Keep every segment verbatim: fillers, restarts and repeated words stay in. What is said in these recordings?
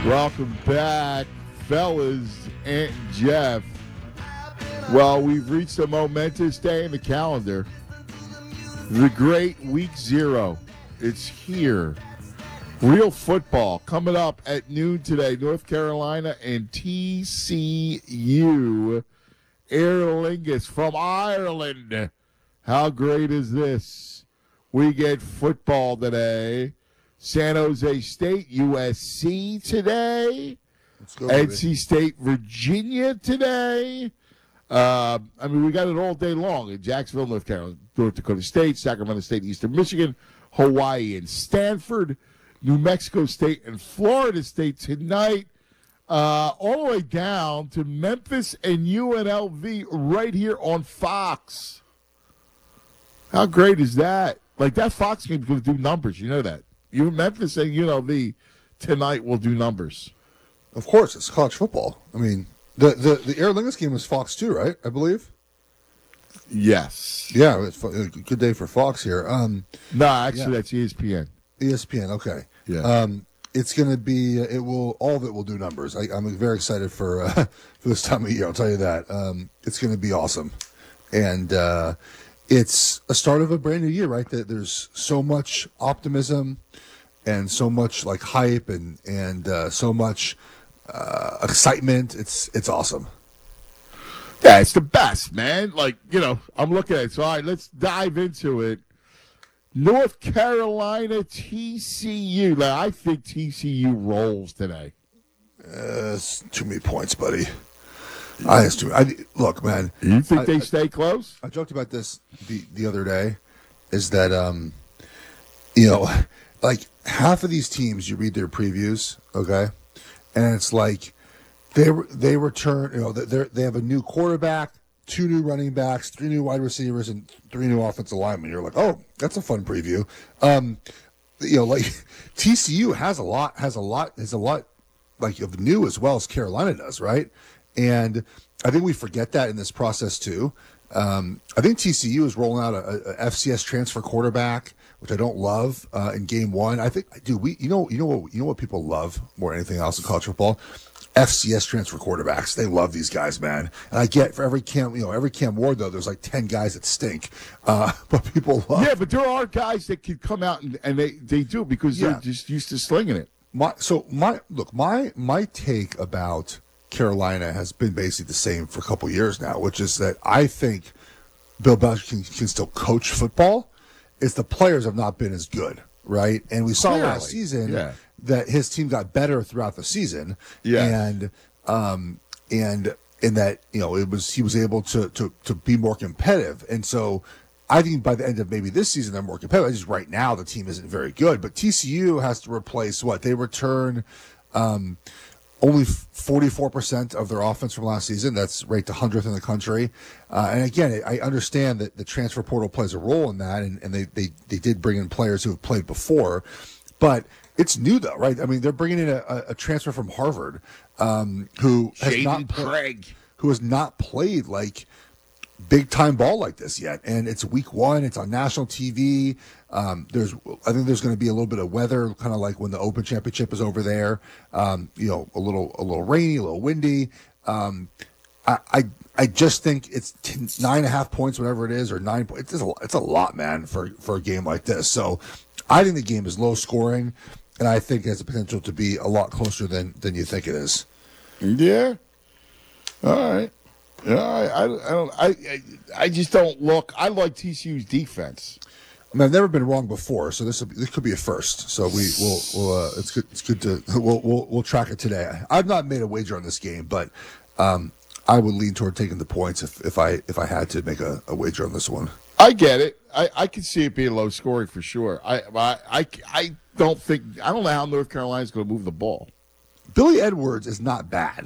Welcome back, fellas and Jeff. Well, we've reached a momentous day in the calendar. The great week zero. It's here. Real football coming up at noon today. North Carolina and T C U. Aer Lingus from Ireland. How great is this? We get football today. San Jose State, U S C today. Let's go, N C State, Virginia today. Uh, I mean, we got it all day long in Jacksonville, North Carolina, North Dakota State, Sacramento State, Eastern Michigan, Hawaii, and Stanford, New Mexico State, and Florida State tonight. Uh, all the way down to Memphis and U N L V right here on Fox. How great is that? Like, that Fox game is going to do numbers. You know that. You Memphis and U N L V tonight will do numbers. Of course, it's college football. I mean, the the, the Aer Lingus game was Fox too, right? I believe. Yes. Yeah, it's a good day for Fox here. Um, no, actually, yeah. that's E S P N. E S P N, okay. Yeah. Um, it's going to be. It will. All of it will do numbers. I, I'm very excited for uh, for this time of year. I'll tell you that. Um, it's going to be awesome, and uh, it's a start of a brand new year, right? That there's so much optimism. And so much like hype and and uh, so much uh, excitement. It's it's awesome. Yeah, it's the best, man. Like, you know, I'm looking at it. So, all right, let's dive into it. North Carolina, T C U. Like, I think T C U rolls today. Uh, it's too many points, buddy. I just too. I look, man. You think I, they I, stay close? I joked about this the the other day. Is that um, you know, like. Half of these teams, you read their previews, okay, and it's like they they return. You know, they they have a new quarterback, two new running backs, three new wide receivers, and three new offensive linemen. You're like, oh, that's a fun preview. Um, you know, like T C U has a lot, has a lot, has a lot, like of new as well as Carolina does, right? And I think we forget that in this process too. Um, I think T C U is rolling out a, a F C S transfer quarterback, which I don't love uh, in game one. I think, dude, we you know you know what you know what people love more than anything else in college football, F C S transfer quarterbacks. They love these guys, man. And I get for every Cam, you know, every Cam Ward though, there's like ten guys that stink, uh, but people love. Yeah, but there are guys that can come out and, and they they do because yeah. they're just used to slinging it. My so my look my my take about Carolina has been basically the same for a couple years now, which is that I think Bill Belichick can, can still coach football. It's the players have not been as good, right? And we saw Clearly. last season yeah. that his team got better throughout the season, yes. and um, and in that you know it was he was able to to to be more competitive, and so I think by the end of maybe this season they're more competitive. Just right now the team isn't very good, but T C U has to replace what they return. Um, Only forty-four percent of their offense from last season. That's ranked one hundredth in the country. Uh, and again, I understand that the transfer portal plays a role in that, and, and they, they, they did bring in players who have played before. But it's new, though, right? I mean, they're bringing in a, a transfer from Harvard um, who, has not play, who has not played like big-time ball like this yet. And it's week one. It's on national T V. Um, there's, I think there's going to be a little bit of weather, kind of like when the Open Championship is over there. Um, you know, a little, a little rainy, a little windy. Um, I, I, I just think it's ten, nine and a half points, whatever it is, or nine points. It's a, it's a lot, man, for for a game like this. So, I think the game is low scoring, and I think it has the potential to be a lot closer than than you think it is. Yeah. All right. Yeah, I, I, I don't. I, I, I just don't look. I like T C U's defense. I mean, I've never been wrong before, so this will be, this could be a first. So we will we'll, uh, it's good it's good to we'll, we'll we'll track it today. I've not made a wager on this game, but um, I would lean toward taking the points if, if I if I had to make a, a wager on this one. I get it. I, I can see it being low scoring for sure. I I I, I don't think I don't know how North Carolina's going to move the ball. Billy Edwards is not bad.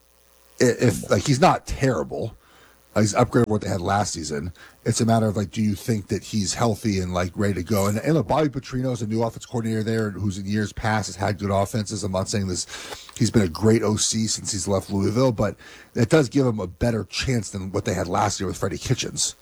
If like he's not terrible. He's upgraded what they had last season. It's a matter of, like, do you think that he's healthy and, like, ready to go? And, and look, Bobby Petrino's a new offense coordinator there who's in years past has had good offenses. I'm not saying this. He's been a great O C since he's left Louisville, but it does give him a better chance than what they had last year with Freddie Kitchens.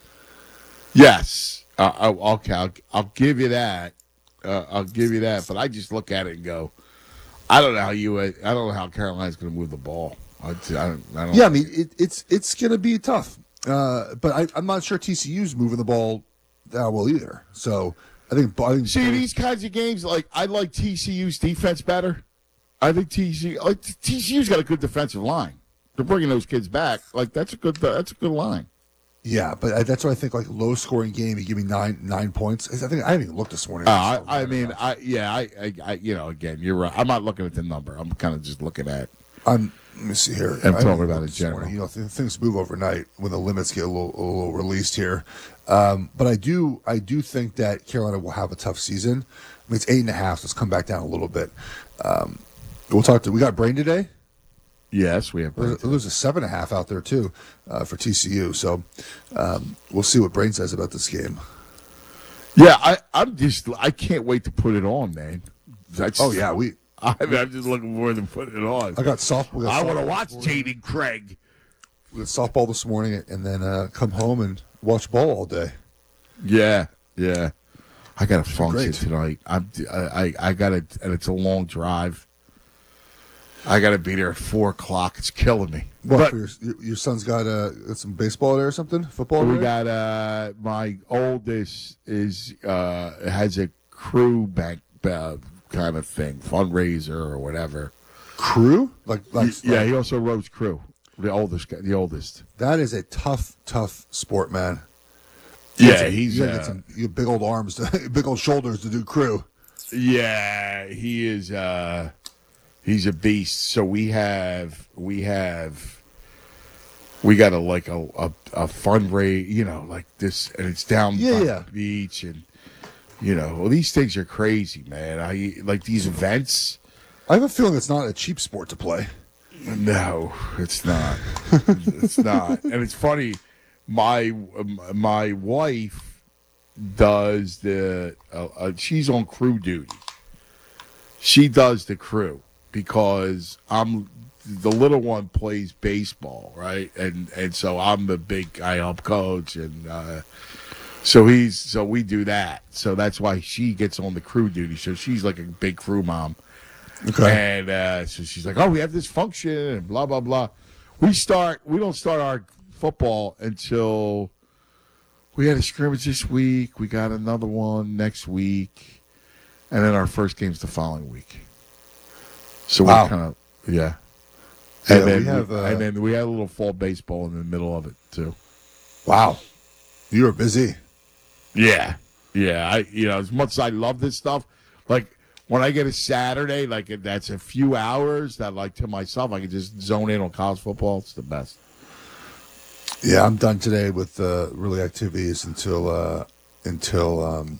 Yes. Uh, I'll, okay, I'll, I'll give you that. Uh, I'll give you that. But I just look at it and go, I don't know how you. I don't know how Carolina's going to move the ball. I, I don't. I don't Yeah, I mean it, it's it's going to be tough, uh, but I, I'm not sure T C U's moving the ball that well either. So I think. I think See these kinds of games. Like I like T C U's defense better. I think T C U. Like T C U's got a good defensive line. They're bringing those kids back. Like that's a good. That's a good line. Yeah, but I, that's what I think. Like low scoring game, you give me nine nine points. I think I haven't even looked this morning. Uh, I, I mean, I yeah, I, I, I, you know, again, you're right. I'm not looking at the number. I'm kind of just looking at. I'm. Let me see here. I'm I talking about it in general. Morning. You know, th- things move overnight when the limits get a little, a little released here. Um, but I do, I do think that Carolina will have a tough season. I mean, it's eight and a half. So it's come back down a little bit. Um, we'll talk to. We got Brain today. Yes, we have. There's, there's a seven and a half out there too uh, for T C U. So um, we'll see what Brain says about this game. Yeah, I, I'm just. I can't wait to put it on, man. That's, Oh yeah, we. I mean, I'm just looking forward to putting it on. I got softball. I want to watch Jaden Craig. We got softball this morning, and then uh, come home and watch ball all day. Yeah, yeah. I got a function great. tonight. I'm. I. I, I got to, and it's a long drive. I got to be there at four o'clock. It's killing me. What? But For your, your your son's got uh, got some baseball there or something? Football? we there? got uh my oldest is uh has a crew bank uh, kind of thing, fundraiser or whatever. Crew? Like, like Yeah, like- he also rows crew. The oldest, guy- the oldest. that is a tough, tough sport, man. Yeah, You he's gotta get uh, some you have big old arms, to, big old shoulders to do crew. yeah, he is. uh He's a beast. So we have we have we got a like a a, a fundraiser, you know, like this, and it's down Yeah, by yeah. the beach, and you know, well, these things are crazy, man. I like these events. I have a feeling it's not a cheap sport to play. No, it's not. It's not. And it's funny. My my wife does the. Uh, uh, she's on crew duty. She does the crew because I'm the little one plays baseball, right? And and so I'm the big. I help coach, and uh, so he's so we do that. So that's why she gets on the crew duty. So she's like a big crew mom. Okay. And uh, so she's like, "Oh, we have this function and blah blah blah." We start. We don't start our football until we had a scrimmage this week. We got another one next week, and then our first game's the following week. So Wow. we're kind of yeah. Yeah, And then we have, uh, and then we had a little fall baseball in the middle of it too. Wow. You were busy. Yeah, yeah. I you know as much as I love this stuff, like. When I get a Saturday, like that's a few hours that, like to myself, I can just zone in on college football. It's the best. Yeah, I'm done today with uh, really activities until uh, until um,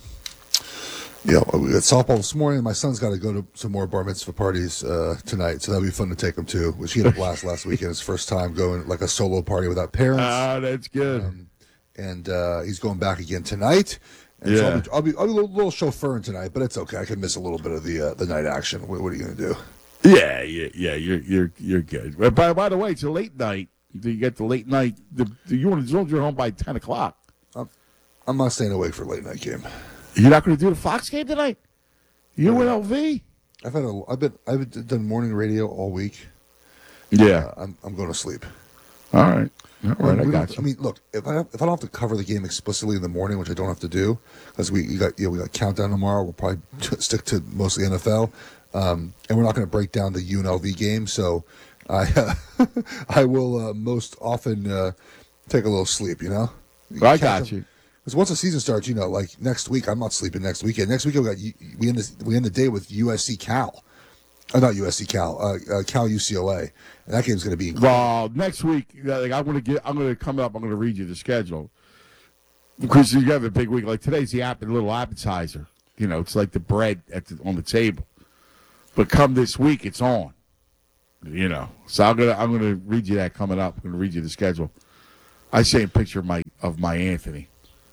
you know we got softball this morning. My son's got to go to some more bar mitzvah parties uh, tonight, so that'll be fun to take him to. Which he had a blast last weekend. His first time going like a solo party without parents, Ah, that's good. um, and uh, he's going back again tonight. And so Yeah. I'll be, I'll be, I'll be a little, little chauffeuring tonight, but it's okay. I can miss a little bit of the uh, the night action. What, what are you going to do? yeah, yeah, yeah. You're you're you're good. But by by the way, it's a late night. You get the late night. The, the you want to you're home by ten o'clock. I'm not staying awake for a late night game. You're not going to do the Fox game tonight. You and L V. I've had a, I've been, I've done morning radio all week. Yeah. Uh, I'm, I'm going to sleep. All right. All right. I We got don't- you. I mean, look, if I if I don't have to cover the game explicitly in the morning, which I don't have to do, because we you got you know, we got countdown tomorrow, we'll probably stick to mostly N F L, um, and we're not going to break down the U N L V game. So, I uh, I will uh, most often uh, take a little sleep. You know, I got you. Because once the season starts, you know, like next week, I'm not sleeping next weekend. Next weekend, we got we end the, we end the day with U S C Cal. Oh, not U S C Cal, uh, uh, Cal U C L A, and that game's going to be incredible. Well, next week, like, I'm going to get. I'm going to come up. I'm going to read you the schedule because you have a big week. Like today's the app, a little appetizer. You know, it's like the bread at the, on the table. But come this week, it's on. You know, so I'm gonna I'm gonna read you that coming up. I'm gonna read you the schedule. I see a picture of my of my Anthony.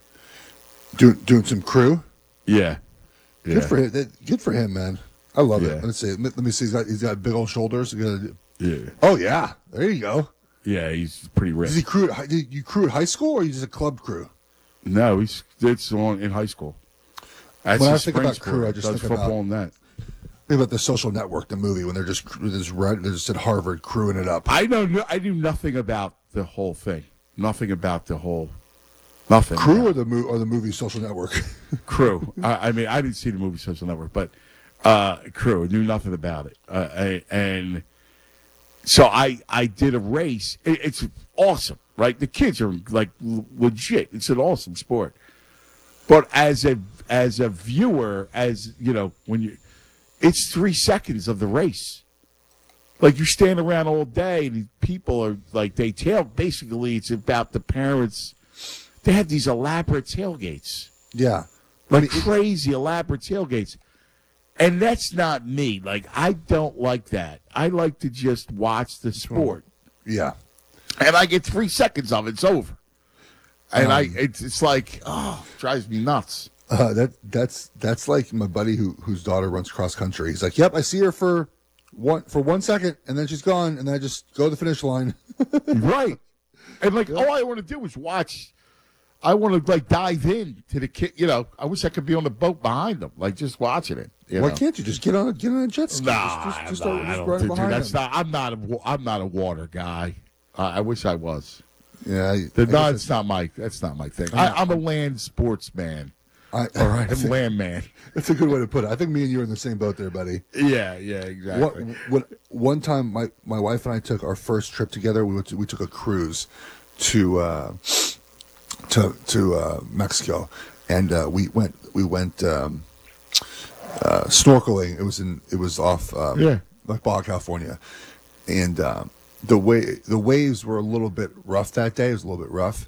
Doing doing some crew. Yeah, yeah. Good for him. That- Good for him, man. I love Yeah. it. Let's see. Let me see. He's got he's got big old shoulders. He's got- Yeah, Oh yeah, there you go. yeah. He's pretty rich. Does he crew? At, hi- did you crew at high school, or you just a club crew? No, he's it's on in high school. That's When I his think spring about sport. crew, I just Does think football about- and that. Think about The Social Network, the movie, when they're just they're just, they're just at Harvard crewing it up. I don't know. I knew nothing about the whole thing. Nothing about the whole. Nothing. Crew or the mo- or the movie Social Network. Crew. I, I mean, I didn't see the movie Social Network, but uh, Crew. I knew nothing about it, uh, I, and so I I did a race. It, it's awesome, right? The kids are like legit. It's an awesome sport. But as a as a viewer, as you know, when you, it's three seconds of the race. Like you're standing around all day, and people are like they tail. Basically, it's about the parents. They have these elaborate tailgates. Yeah, like I mean, crazy elaborate tailgates, and that's not me. Like I don't like that. I like to just watch the sport. Yeah, and I get three seconds of it. It's over. And um, I, it's, it's like, oh, it drives me nuts. Uh, that that's that's like my buddy who whose daughter runs cross country. He's like, "Yep, I see her for one for one second, and then she's gone, and then I just go to the finish line." Right, and like, all I want to do is watch. I want to like dive in to the kid. You know, I wish I could be on the boat behind them, like just watching it. You Why know? can't you just get on a, get on a jet ski? Nah, just, just, just, nah, just I don't right do, behind dude, that's them. not. I'm not. A, I'm not a water guy. Uh, I wish I was. Yeah, I, the, I no, it's not my. That's not my thing. I, I'm a land sportsman. I, All right, I'm land man. That's a good way to put it. I think me and you are in the same boat there, buddy. Yeah, yeah, exactly. What, what, one time, my, my wife and I took our first trip together. We went to, we took a cruise to uh, to to uh, Mexico, and uh, we went we went um, uh, snorkeling. It was in it was off um, yeah. like Baja California, and um, the way the waves were a little bit rough that day. It was a little bit rough,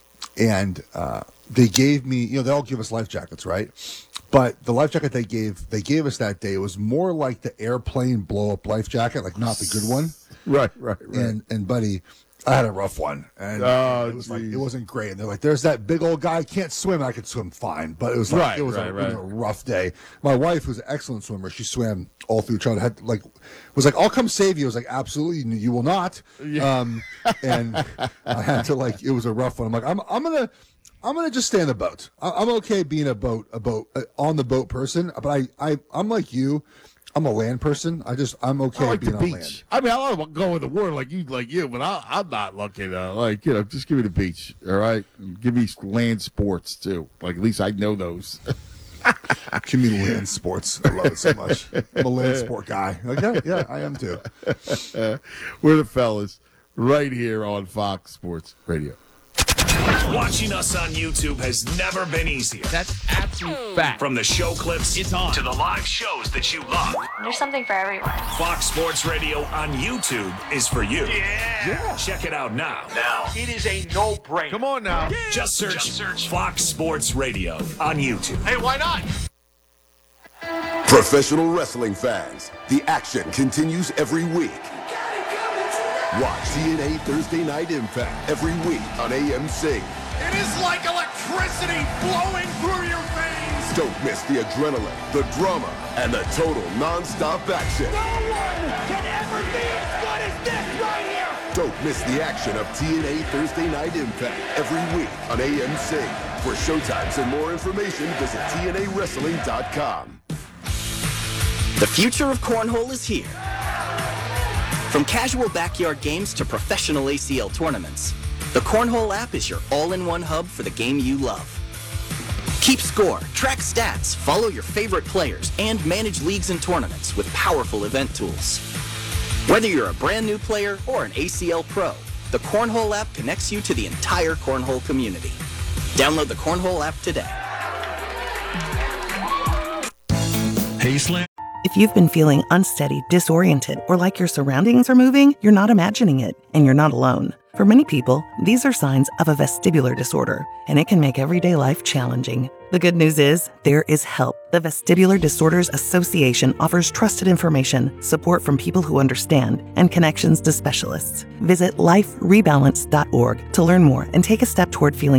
and uh, they gave me, you know, they all give us life jackets, right? But the life jacket they gave they gave us that day was more like the airplane blow up life jacket, like not the good one. Right, right, right. And and buddy, I had a rough one, and oh, it was geez. like it wasn't great. And they're like, "There's that big old guy can't swim. I could swim fine, but it was like right, it was right, a, right. you know, rough day." My wife, who's an excellent swimmer, she swam all through childhood. Had like was like, "I'll come save you." I was like, "Absolutely, you will not." Yeah. Um, and I had to like it was a rough one. I'm like, I'm I'm gonna. I'm gonna just stay in the boat. I'm okay being a boat, a boat uh, on the boat person, but I, I, I'm like you. I'm a land person. I just, I'm okay I like being the on beach. land. I mean, I don't go in the water like you, like you, but I, I'm not looking. Uh, like you know, just give me the beach, all right? And give me land sports too. Like at least I know those. Give me land sports. I love it so much. I'm a land sport guy. Like, yeah, yeah, I am too. We're the fellas right here on Fox Sports Radio. Watching us on YouTube has never been easier. That's absolute fact. From the show clips it's on. to the live shows that you love. There's something for everyone. Fox Sports Radio on YouTube is for you. Yeah. yeah. Check it out now. Now. It is a no-brainer. Come on now. Just search, Just search Fox Sports Radio on YouTube. Hey, why not? Professional wrestling fans, the action continues every week. Watch T N A Thursday Night Impact every week on A M C. It is like electricity flowing through your veins. Don't miss the adrenaline, the drama, and the total non-stop action. No one can ever be as good as this right here. Don't miss the action of T N A Thursday Night Impact every week on A M C. For showtimes and more information, visit T N A wrestling dot com. The future of cornhole is here. From casual backyard games to professional A C L tournaments, the Cornhole app is your all-in-one hub for the game you love. Keep score, track stats, follow your favorite players, and manage leagues and tournaments with powerful event tools. Whether you're a brand new player or an A C L pro, the Cornhole app connects you to the entire cornhole community. Download the Cornhole app today. Hey, Slam. If you've been feeling unsteady, disoriented, or like your surroundings are moving, you're not imagining it, and you're not alone. For many people, these are signs of a vestibular disorder, and it can make everyday life challenging. The good news is, there is help. The Vestibular Disorders Association offers trusted information, support from people who understand, and connections to specialists. Visit life rebalance dot org to learn more and take a step toward feeling